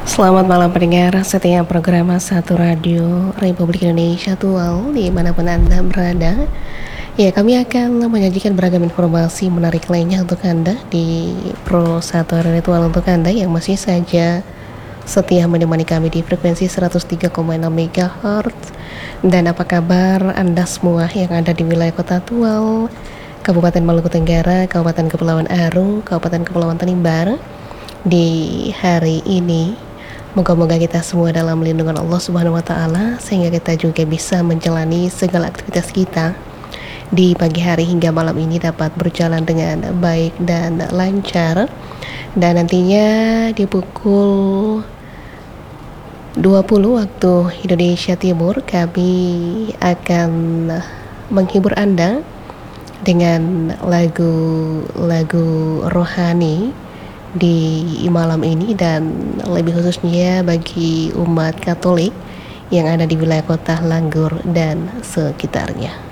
Selamat malam pendengar setia program Satu Radio Republik Indonesia Tual dimanapun Anda berada. Ya, kami akan menyajikan beragam informasi menarik lainnya untuk Anda di Pro Satu Radio Tual untuk Anda yang masih saja setia menemani kami di frekuensi 103,6 MHz. Dan apa kabar Anda semua yang ada di wilayah Kota Tual, Kabupaten Maluku Tenggara, Kabupaten Kepulauan Aru, Kabupaten Kepulauan Tanimbar di hari ini? Moga-moga kita semua dalam lindungan Allah Subhanahu wa Ta'ala, sehingga kita juga bisa menjalani segala aktivitas kita di pagi hari hingga malam ini dapat berjalan dengan baik dan lancar. Dan nantinya di pukul 20 waktu Indonesia Timur kami akan menghibur Anda dengan lagu-lagu rohani di malam ini, dan lebih khususnya bagi umat Katolik yang ada di wilayah kota Langgur dan sekitarnya.